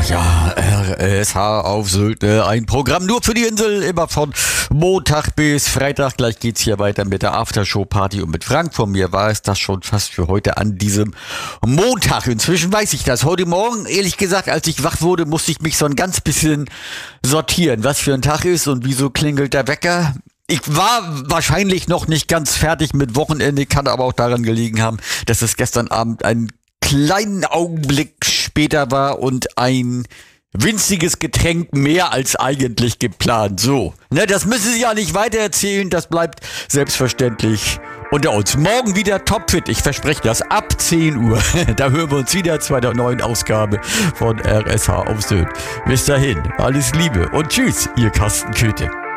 Ja, RSH auf Sylt, ein Programm nur für die Insel, immer von Montag bis Freitag. Gleich geht's hier weiter mit der Aftershow-Party und mit Frank. Von mir war es das schon fast für heute an diesem Montag. Inzwischen weiß ich das. Heute Morgen, ehrlich gesagt, als ich wach wurde, musste ich mich so ein ganz bisschen sortieren, was für ein Tag ist und wieso klingelt der Wecker. Ich war wahrscheinlich noch nicht ganz fertig mit Wochenende, kann aber auch daran gelegen haben, dass es gestern Abend einen kleinen Augenblick später war und ein winziges Getränk mehr als eigentlich geplant. So, ne, das müssen Sie ja nicht weitererzählen, das bleibt selbstverständlich unter uns. Morgen wieder topfit, ich verspreche das, ab 10 Uhr. Da hören wir uns wieder zu einer neuen Ausgabe von RSH auf Sylt. Bis dahin, alles Liebe und tschüss, Ihr Carsten Köthe.